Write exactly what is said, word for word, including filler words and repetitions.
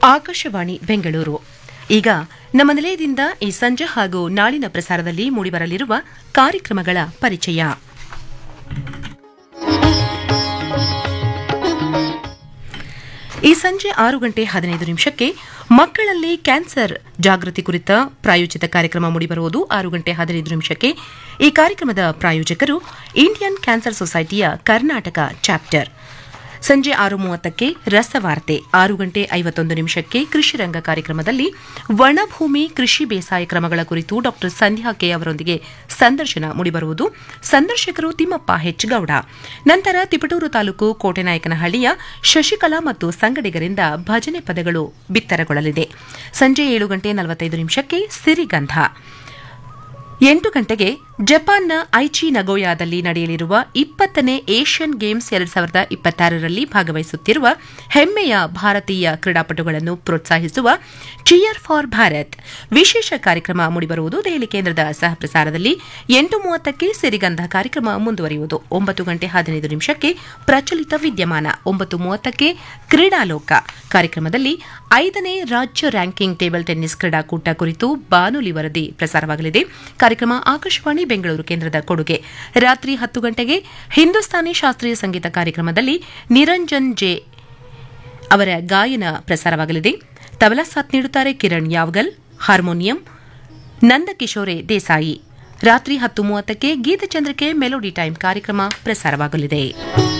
ಆಕಾಶವಾಣಿ ಬೆಂಗಳೂರು. ಈಗ ನಮ್ಮ ನಿಲಯದಿಂದ ಈ ಸಂಜೆ ಹಾಗೂ ನಾಳಿನ ಪ್ರಸಾರದಲ್ಲಿ ಮೂಡಿಬರಲಿರುವ ಕಾರ್ಯಕ್ರಮಗಳ ಪರಿಚಯ. ಈ ಸಂಜೆ ಆರು ಗಂಟೆ ಹದಿನೈದು ನಿಮಿಷಕ್ಕೆ ಮಕ್ಕಳಲ್ಲಿ ಕ್ಯಾನ್ಸರ್ ಜಾಗೃತಿ ಕುರಿತ ಪ್ರಾಯೋಜಿತ ಕಾರ್ಯಕ್ರಮ ಮೂಡಿಬರುವುದು. ಆರು ಗಂಟೆ ಹದಿನೈದು ನಿಮಿಷಕ್ಕೆ ಈ ಕಾರ್ಯಕ್ರಮದ ಪ್ರಾಯೋಜಕರು ಇಂಡಿಯನ್ ಕ್ಯಾನ್ಸರ್ ಸೊಸೈಟಿಯ ಕರ್ನಾಟಕ ಚಾಪ್ಟರ್. ಸಂಜೆ ಆರು ಮೂವತ್ತಕ್ಕೆ ರಸವಾರ್ತೆ. ಆರು ಗಂಟೆ ಐವತ್ತೊಂದು ನಿಮಿಷಕ್ಕೆ ಕೃಷಿ ರಂಗ ಕಾರ್ಯಕ್ರಮದಲ್ಲಿ ಒಣಭೂಮಿ ಕೃಷಿ ಬೇಸಾಯ ಕ್ರಮಗಳ ಕುರಿತು ಡಾ ಸಂಧ್ಯಾ ಕೆ ಅವರೊಂದಿಗೆ ಸಂದರ್ಶನ ಮೂಡಿಬರುವುದು. ಸಂದರ್ಶಕರು ತಿಮ್ಮಪ್ಪ ಹೆಚ್ ಗೌಡ. ನಂತರ ತಿಪಟೂರು ತಾಲೂಕು ಕೋಟೆನಾಯಕನಹಳ್ಳಿಯ ಶಶಿಕಲಾ ಮತ್ತು ಸಂಗಡಿಗರಿಂದ ಭಜನೆ ಪದಗಳು ಬಿತ್ತರಗೊಳ್ಳಲಿದೆ. ಸಂಜೆ ಏಳು ಗಂಟೆ ನಲವತ್ತೈದು ನಿಮಿಷಕ್ಕೆ ಸಿರಿಗಂಧ. ಎಂಟು ಗಂಟೆಗೆ ಜಪಾನ್ನ ಐಚಿ ನಗೋಯಾದಲ್ಲಿ ನಡೆಯಲಿರುವ ಇಪ್ಪತ್ತನೇ ಏಷ್ಯನ್ ಗೇಮ್ಸ್ ಎರಡು ಸಾವಿರದ ಇಪ್ಪತ್ತಾರರಲ್ಲಿ ಭಾಗವಹಿಸುತ್ತಿರುವ ಹೆಮ್ಮೆಯ ಭಾರತೀಯ ಕ್ರೀಡಾಪಟುಗಳನ್ನು ಪ್ರೋತ್ಸಾಹಿಸುವ ಚಿಯರ್ ಫಾರ್ ಭಾರತ್ ವಿಶೇಷ ಕಾರ್ಯಕ್ರಮ ಮೂಡಿಬರುವುದು. ದೆಹಲಿ ಕೇಂದ್ರದ ಸಹಪ್ರಸಾರದಲ್ಲಿ ಎಂಟು ಮೂವತ್ತಕ್ಕೆ ಸಿರಿಗಂಧ ಕಾರ್ಯಕ್ರಮ ಮುಂದುವರಿಯುವುದು. ಒಂಬತ್ತು ಗಂಟೆ ಹದಿನೈದು ನಿಮಿಷಕ್ಕೆ ಪ್ರಚಲಿತ ವಿದ್ಯಮಾನ. ಒಂಬತ್ತು ಮೂವತ್ತಕ್ಕೆ ಕ್ರೀಡಾಲೋಕ ಕಾರ್ಯಕ್ರಮದಲ್ಲಿ ಐದನೇ ರಾಜ್ಯ ರ್ಯಾಂಕಿಂಗ್ ಟೇಬಲ್ ಟೆನ್ನಿಸ್ ಕ್ರೀಡಾಕೂಟ ಕುರಿತು ಬಾನುಲಿ ವರದಿ ಪ್ರಸಾರವಾಗಲಿದೆ. ಕಾರ್ಯಕ್ರಮ ಆಕಾಶವಾಣಿ ಬೆಂಗಳೂರು ಕೇಂದ್ರದ ಕೊಡುಗೆ. ರಾತ್ರಿ ಹತ್ತು ಗಂಟೆಗೆ ಹಿಂದೂಸ್ತಾನಿ ಶಾಸ್ತ್ರೀಯ ಸಂಗೀತ ಕಾರ್ಯಕ್ರಮದಲ್ಲಿ ನಿರಂಜನ್ ಜೆ ಅವರ ಗಾಯನ ಪ್ರಸಾರವಾಗಲಿದೆ. ತಬಲಾ ಸಾಥ್ ನೀಡುತ್ತಾರೆ ಕಿರಣ್ ಯಾವಗಲ್, ಹಾರ್ಮೋನಿಯಂ ನಂದಕಿಶೋರೆ ದೇಸಾಯಿ. ರಾತ್ರಿ ಹತ್ತು ಮೂವತ್ತಕ್ಕೆ ಗೀತಚಂದ್ರಿಕೆ ಮೆಲೋಡಿ ಟೈಮ್ ಕಾರ್ಯಕ್ರಮ ಪ್ರಸಾರವಾಗಲಿದೆ.